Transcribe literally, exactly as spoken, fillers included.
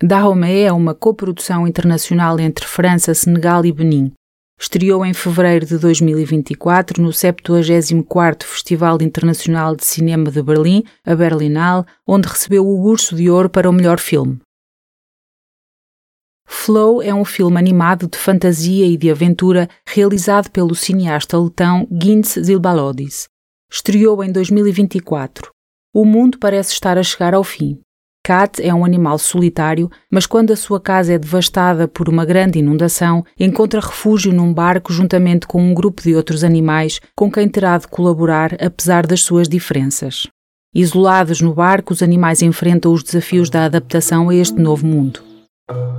Dahomey é uma coprodução internacional entre França, Senegal e Benin. Estreou em fevereiro de dois mil e vinte e quatro no septuagésimo quarto Festival Internacional de Cinema de Berlim, a Berlinale, onde recebeu o Urso de Ouro para o melhor filme. Flow é um filme animado de fantasia e de aventura realizado pelo cineasta letão Gints Zilbalodis. Estreou em dois mil e vinte e quatro. O mundo parece estar a chegar ao fim. Kat é um animal solitário, mas quando a sua casa é devastada por uma grande inundação, encontra refúgio num barco juntamente com um grupo de outros animais com quem terá de colaborar apesar das suas diferenças. Isolados no barco, os animais enfrentam os desafios da adaptação a este novo mundo.